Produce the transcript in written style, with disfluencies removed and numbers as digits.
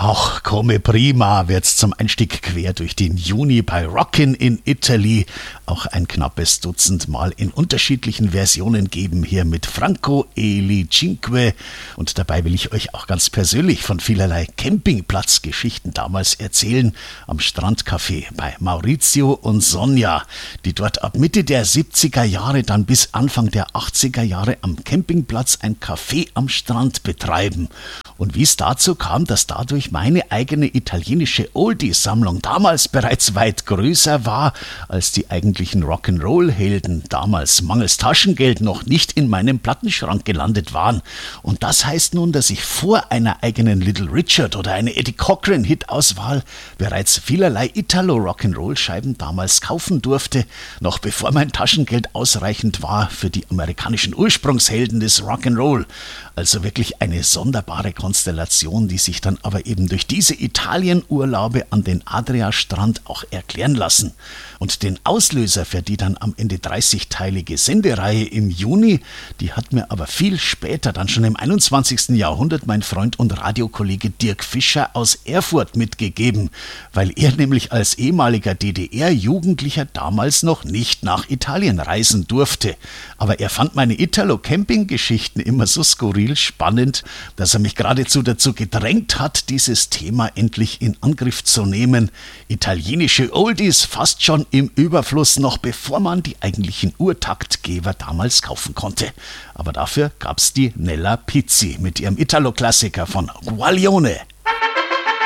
Ach, come prima wird's zum Einstieg quer durch den Juni bei Rockin' in Italy auch ein knappes Dutzend Mal in unterschiedlichen Versionen geben, hier mit Franco Eli Cinque. Und dabei will ich euch auch ganz persönlich von vielerlei Campingplatzgeschichten damals erzählen, am Strandcafé bei Maurizio und Sonja, die dort ab Mitte der 70er Jahre dann bis Anfang der 80er Jahre am Campingplatz ein Café am Strand betreiben. Und wie es dazu kam, dass dadurch meine eigene italienische Oldies-Sammlung damals bereits weit größer war als die eigentlichen Rock'n'Roll-Helden damals mangels Taschengeld noch nicht in meinem Plattenschrank gelandet waren. Und das heißt nun, dass ich vor einer eigenen Little Richard oder einer Eddie Cochran-Hit-Auswahl bereits vielerlei Italo-Rock'n'Roll-Scheiben damals kaufen durfte, noch bevor mein Taschengeld ausreichend war für die amerikanischen Ursprungshelden des Rock'n'Roll. Also wirklich eine sonderbare Konstellation, die sich dann aber eben durch diese Italienurlaube an den Adriastrand auch erklären lassen. Und den Auslöser für die dann am Ende 30-teilige Sendereihe im Juni, die hat mir aber viel später, dann schon im 21. Jahrhundert, mein Freund und Radiokollege Dirk Fischer aus Erfurt mitgegeben, weil er nämlich als ehemaliger DDR-Jugendlicher damals noch nicht nach Italien reisen durfte. Aber er fand meine Italo-Camping-Geschichten immer so skurril spannend, dass er mich geradezu dazu gedrängt hat, dieses Thema endlich in Angriff zu nehmen. Italienische Oldies fast schon im Überfluss, noch bevor man die eigentlichen Urtaktgeber damals kaufen konnte. Aber dafür gab's die Nella Pizzi mit ihrem Italo-Klassiker von Guaglione.